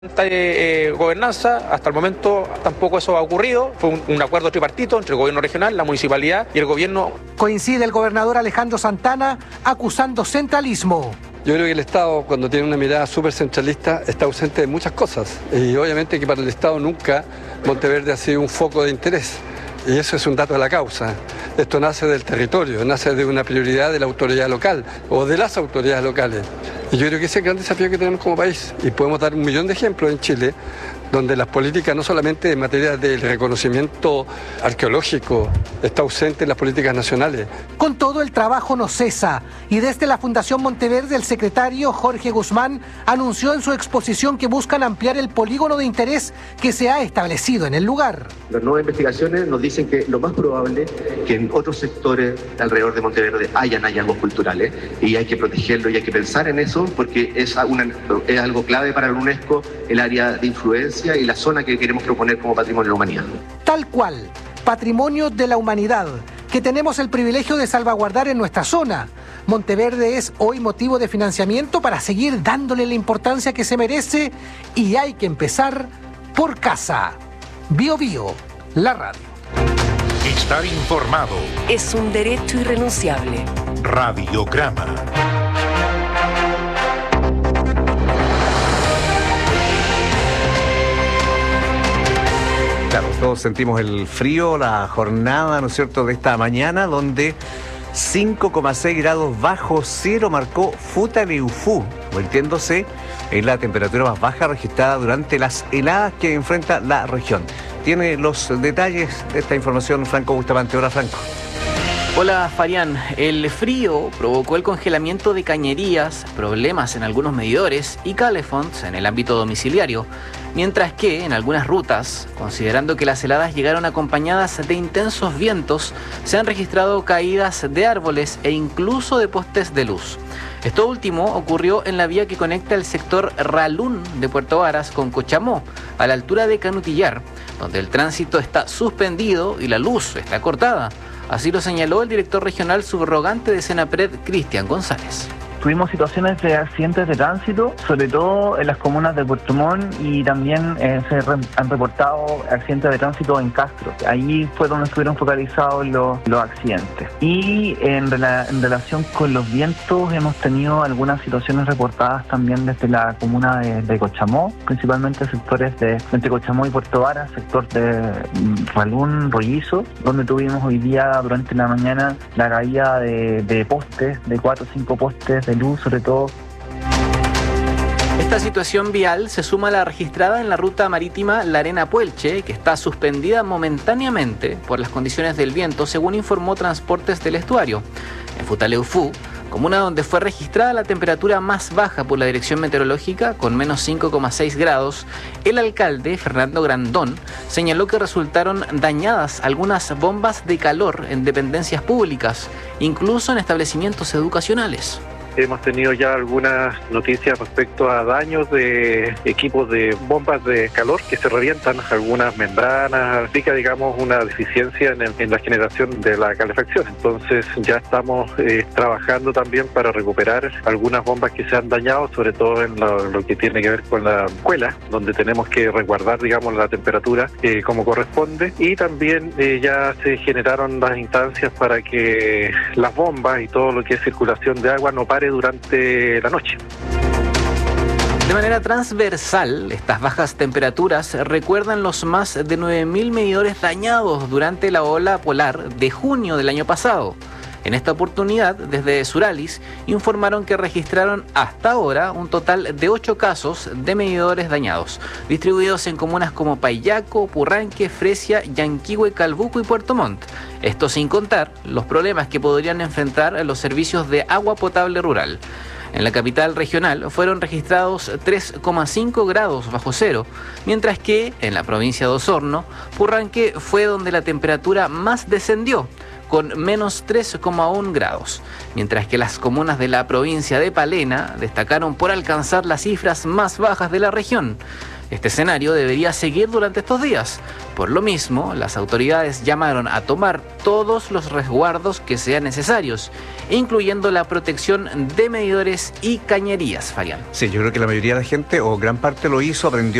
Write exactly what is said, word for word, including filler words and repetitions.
Eh, gobernanza, hasta el momento tampoco eso ha ocurrido. Fue un, un acuerdo tripartito entre el gobierno regional, la municipalidad y el gobierno. Coincide el gobernador Alejandro Santana acusando centralismo. Yo creo que el Estado, cuando tiene una mirada súper centralista, está ausente de muchas cosas. Y obviamente que para el Estado nunca Monteverde ha sido un foco de interés. Y eso es un dato de la causa. Esto nace del territorio, nace de una prioridad de la autoridad local o de las autoridades locales. Y yo creo que ese es el gran desafío que tenemos como país. Y podemos dar un millón de ejemplos en Chile, donde las políticas, no solamente en materia del reconocimiento arqueológico, está ausente en las políticas nacionales. Con todo, el trabajo no cesa. Y desde la Fundación Monteverde, el secretario Jorge Guzmán anunció en su exposición que buscan ampliar el polígono de interés que se ha establecido en el lugar. Las nuevas investigaciones nos dicen que lo más probable es que en otros sectores alrededor de Monteverde hayan hallazgos culturales y hay que protegerlo y hay que pensar en eso porque es, una, es algo clave para la UNESCO, el área de influencia y la zona que queremos proponer como patrimonio de la humanidad. Tal cual, patrimonio de la humanidad, que tenemos el privilegio de salvaguardar en nuestra zona. Monteverde es hoy motivo de financiamiento para seguir dándole la importancia que se merece y hay que empezar por casa. Bio Bio, la radio. Estar informado es un derecho irrenunciable. Radiograma. Claro, todos sentimos el frío, la jornada, ¿no es cierto?, de esta mañana, donde cinco coma seis grados bajo cero marcó Futaleufú, convirtiéndose en la temperatura más baja registrada durante las heladas que enfrenta la región. Tiene los detalles de esta información Franco Bustamante. Hola, Franco. Hola, Farián. El frío provocó el congelamiento de cañerías, problemas en algunos medidores y calefonts en el ámbito domiciliario, mientras que en algunas rutas, considerando que las heladas llegaron acompañadas de intensos vientos, se han registrado caídas de árboles e incluso de postes de luz. Esto último ocurrió en la vía que conecta el sector Ralún de Puerto Varas con Cochamó, a la altura de Canutillar, donde el tránsito está suspendido y la luz está cortada. Así lo señaló el director regional subrogante de Senapred, Cristian González. Tuvimos situaciones de accidentes de tránsito, sobre todo en las comunas de Puerto Montt y también eh, se re han reportado accidentes de tránsito en Castro. Ahí fue donde estuvieron focalizados los, los accidentes. Y en, rela en relación con los vientos hemos tenido algunas situaciones reportadas también desde la comuna de, de Cochamó, principalmente sectores de entre Cochamó y Puerto Varas, sector de Ralún, Rollizo, donde tuvimos hoy día durante la mañana la caída de, de postes, de cuatro o cinco postes de luz sobre todo. Esta situación vial se suma a la registrada en la ruta marítima La Arena-Puelche, que está suspendida momentáneamente por las condiciones del viento, según informó Transportes del Estuario. En Futaleufú, comuna donde fue registrada la temperatura más baja por la Dirección Meteorológica, con menos cinco coma seis grados, el alcalde, Fernando Grandón, señaló que resultaron dañadas algunas bombas de calor en dependencias públicas, incluso en establecimientos educacionales. Hemos tenido ya algunas noticias respecto a daños de equipos de bombas de calor que se revientan, algunas membranas, implica, digamos, una deficiencia en, el, en la generación de la calefacción. Entonces ya estamos eh, trabajando también para recuperar algunas bombas que se han dañado, sobre todo en lo, lo que tiene que ver con la escuela, donde tenemos que resguardar, digamos, la temperatura eh, como corresponde. Y también eh, ya se generaron las instancias para que las bombas y todo lo que es circulación de agua no pare durante la noche. De manera transversal, estas bajas temperaturas recuerdan los más de nueve mil medidores dañados durante la ola polar de junio del año pasado. En esta oportunidad, desde Suralis, informaron que registraron hasta ahora un total de ocho casos de medidores dañados, distribuidos en comunas como Payaco, Purranque, Fresia, Yanquihue, Calbuco y Puerto Montt. Esto sin contar los problemas que podrían enfrentar los servicios de agua potable rural. En la capital regional fueron registrados tres coma cinco grados bajo cero, mientras que en la provincia de Osorno, Purranque fue donde la temperatura más descendió, con menos tres coma uno grados, mientras que las comunas de la provincia de Palena destacaron por alcanzar las cifras más bajas de la región. Este escenario debería seguir durante estos días. Por lo mismo, las autoridades llamaron a tomar todos los resguardos que sean necesarios, incluyendo la protección de medidores y cañerías, Fabián. Sí, yo creo que la mayoría de la gente, o gran parte lo hizo, aprendió